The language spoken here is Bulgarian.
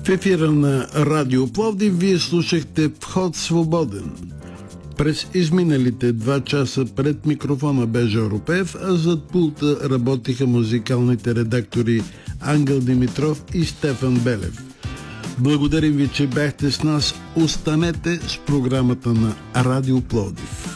ефира на Радио Пловдив вие слушахте Вход свободен. През изминалите 2 часа пред микрофона бе Жоро Пев, а зад пулта работиха музикалните редактори Ангел Димитров и Стефан Белев. Благодарим ви, че бяхте с нас. Останете с програмата на Радио Пловдив.